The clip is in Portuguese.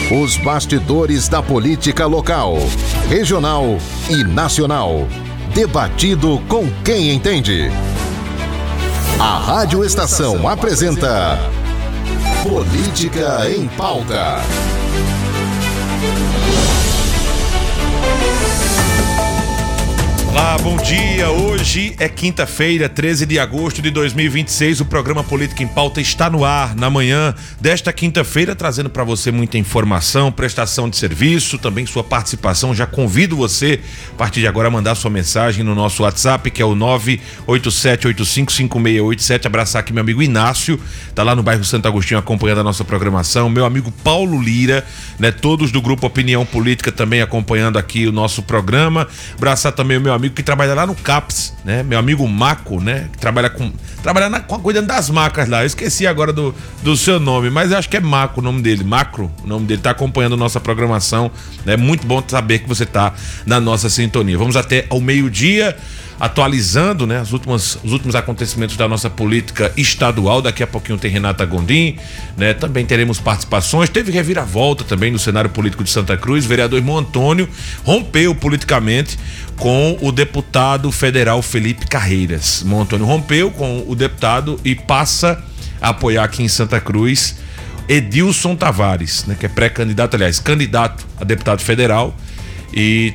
Os bastidores da política local, regional e nacional. Debatido com quem entende. A Rádio Estação apresenta Política em Pauta. Olá, bom dia. Hoje é quinta-feira, 13 de agosto de 2026. O programa Política em Pauta está no ar na manhã desta quinta-feira, trazendo para você muita informação, prestação de serviço, também sua participação. Já convido você, a partir de agora, a mandar sua mensagem no nosso WhatsApp, que é o 987855687. Abraçar aqui meu amigo Inácio, tá lá no bairro Santo Agostinho acompanhando a nossa programação. Meu amigo Paulo Lira, né? Todos do grupo Opinião Política também acompanhando aqui o nosso programa. Abraçar também o meu amigo que trabalha lá no CAPS, né? Meu amigo Maco, né? Que trabalha cuidando das macas lá. Eu esqueci agora do seu nome, mas eu acho que é Maco o nome dele. Macro, o nome dele, tá acompanhando nossa programação. É muito bom saber que você tá na nossa sintonia. Vamos até ao meio-dia, atualizando, né, os últimos acontecimentos da nossa política estadual. Daqui a pouquinho tem Renata Gondim, né? Também teremos participações. Teve reviravolta também no cenário político de Santa Cruz. O vereador irmão Antônio rompeu politicamente com o deputado federal Felipe Carreiras. Irmão Antônio rompeu com o deputado e passa a apoiar aqui em Santa Cruz Edilson Tavares, né, que é pré-candidato, aliás, candidato a deputado federal, e